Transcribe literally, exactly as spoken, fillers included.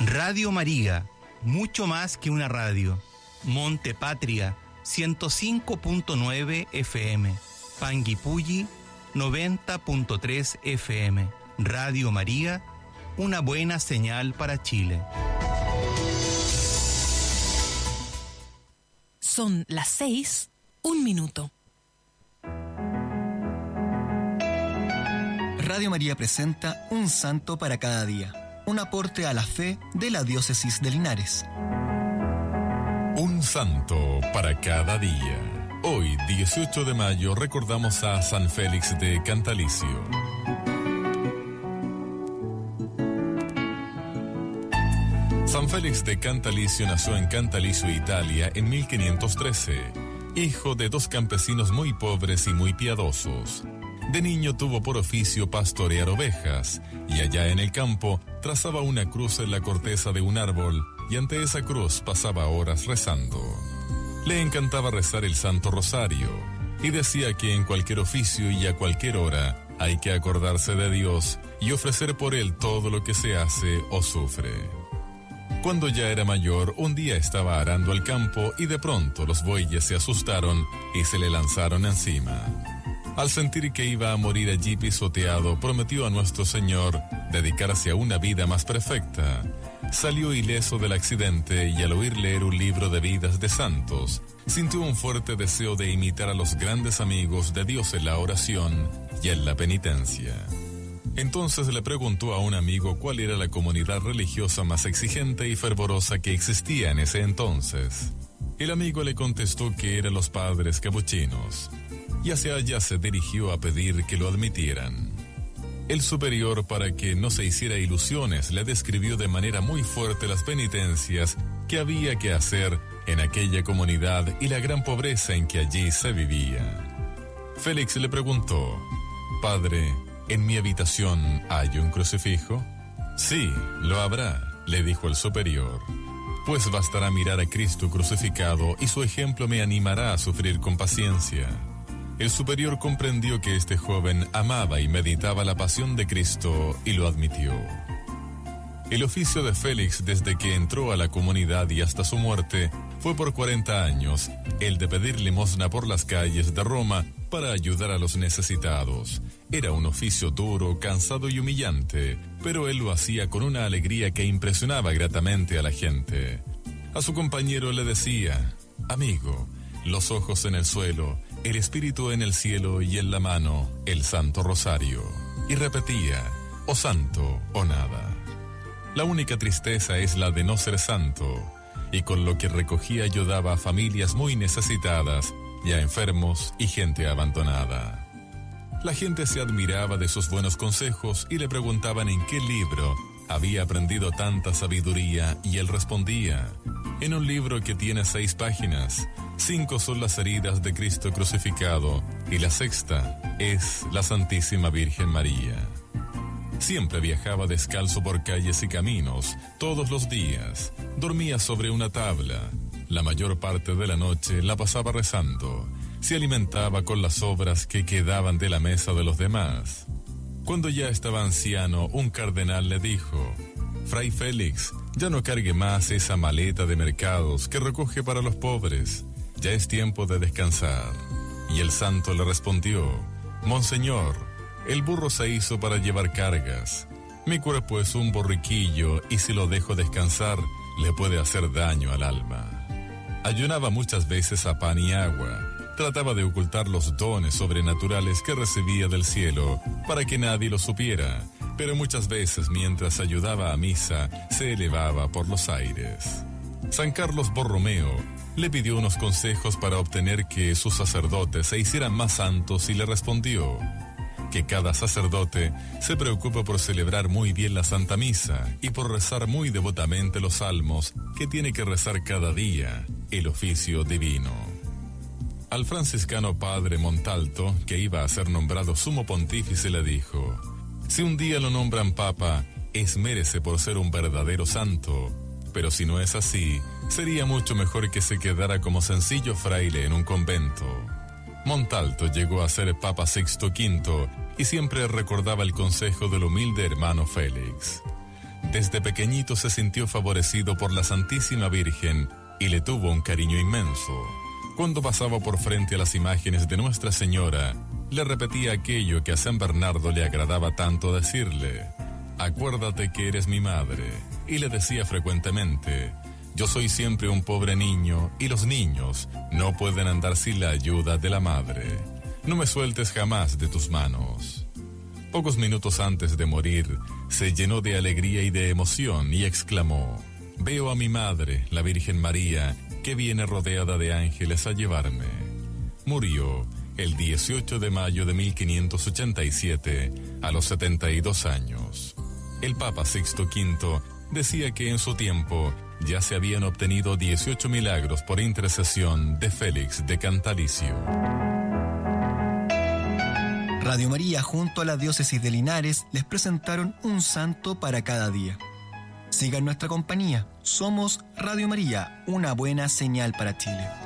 Radio María, mucho más que una radio. Monte Patria, ciento cinco punto nueve F M. Panguipulli, noventa punto tres F M. Radio María, una buena señal para Chile. Son las seis, un minuto. Radio María presenta Un Santo para cada día, un aporte a la fe de la Diócesis de Linares. Un santo para cada día. Hoy, dieciocho de mayo, recordamos a San Félix de Cantalicio. San Félix de Cantalicio nació en Cantalicio, Italia, en mil quinientos trece, hijo de dos campesinos muy pobres y muy piadosos. De niño tuvo por oficio pastorear ovejas, y allá en el campo trazaba una cruz en la corteza de un árbol, y ante esa cruz pasaba horas rezando. Le encantaba rezar el Santo Rosario, y decía que en cualquier oficio y a cualquier hora hay que acordarse de Dios y ofrecer por Él todo lo que se hace o sufre. Cuando ya era mayor, un día estaba arando el campo y de pronto los bueyes se asustaron y se le lanzaron encima. Al sentir que iba a morir allí pisoteado, prometió a nuestro Señor dedicarse a una vida más perfecta. Salió ileso del accidente y al oír leer un libro de vidas de santos, sintió un fuerte deseo de imitar a los grandes amigos de Dios en la oración y en la penitencia. Entonces le preguntó a un amigo cuál era la comunidad religiosa más exigente y fervorosa que existía en ese entonces. El amigo le contestó que eran los padres capuchinos, y hacia allá se dirigió a pedir que lo admitieran. El superior, para que no se hiciera ilusiones, le describió de manera muy fuerte las penitencias que había que hacer en aquella comunidad y la gran pobreza en que allí se vivía. Félix le preguntó: «Padre, ¿en mi habitación hay un crucifijo?». «Sí, lo habrá», le dijo el superior. «Pues bastará mirar a Cristo crucificado y su ejemplo me animará a sufrir con paciencia». El superior comprendió que este joven amaba y meditaba la pasión de Cristo y lo admitió. El oficio de Félix desde que entró a la comunidad y hasta su muerte fue por cuarenta años el de pedir limosna por las calles de Roma para ayudar a los necesitados. Era un oficio duro, cansado y humillante, pero él lo hacía con una alegría que impresionaba gratamente a la gente. A su compañero le decía: «Amigo, los ojos en el suelo, el espíritu en el cielo y en la mano el Santo Rosario». Y repetía: «O santo o nada». La única tristeza es la de no ser santo, y con lo que recogía ayudaba a familias muy necesitadas y a enfermos y gente abandonada. La gente se admiraba de sus buenos consejos y le preguntaban en qué libro había aprendido tanta sabiduría, y él respondía: «En un libro que tiene seis páginas. Cinco son las heridas de Cristo crucificado y la sexta es la Santísima Virgen María». Siempre viajaba descalzo por calles y caminos, todos los días. Dormía sobre una tabla. La mayor parte de la noche la pasaba rezando. Se alimentaba con las sobras que quedaban de la mesa de los demás. Cuando ya estaba anciano, un cardenal le dijo: «Fray Félix, ya no cargue más esa maleta de mercados que recoge para los pobres. Ya es tiempo de descansar». Y el santo le respondió: «Monseñor, el burro se hizo para llevar cargas. Mi cuerpo es un borriquillo y si lo dejo descansar, le puede hacer daño al alma». Ayunaba muchas veces a pan y agua. Trataba de ocultar los dones sobrenaturales que recibía del cielo para que nadie lo supiera, pero muchas veces mientras ayudaba a misa se elevaba por los aires. San Carlos Borromeo le pidió unos consejos para obtener que sus sacerdotes se hicieran más santos y le respondió: «Que cada sacerdote se preocupe por celebrar muy bien la Santa Misa y por rezar muy devotamente los salmos que tiene que rezar cada día, el oficio divino». Al franciscano padre Montalto, que iba a ser nombrado sumo pontífice, le dijo: «Si un día lo nombran papa, esmérese por ser un verdadero santo, pero si no es así, sería mucho mejor que se quedara como sencillo fraile en un convento». Montalto llegó a ser Papa Sixto Quinto y siempre recordaba el consejo del humilde hermano Félix. Desde pequeñito se sintió favorecido por la Santísima Virgen y le tuvo un cariño inmenso. Cuando pasaba por frente a las imágenes de Nuestra Señora, le repetía aquello que a San Bernardo le agradaba tanto decirle: acuérdate que eres mi madre. Y le decía frecuentemente: yo soy siempre un pobre niño y los niños no pueden andar sin la ayuda de la madre. No me sueltes jamás de tus manos. Pocos minutos antes de morir, se llenó de alegría y de emoción y exclamó: veo a mi madre, la Virgen María, que viene rodeada de ángeles a llevarme. Murió el dieciocho de mayo de mil quinientos ochenta y siete, a los setenta y dos años. El Papa Sixto Quinto decía que en su tiempo ya se habían obtenido dieciocho milagros por intercesión de Félix de Cantalicio. Radio María junto a la Diócesis de Linares les presentaron un santo para cada día. Sigan nuestra compañía. Somos Radio María, una buena señal para Chile.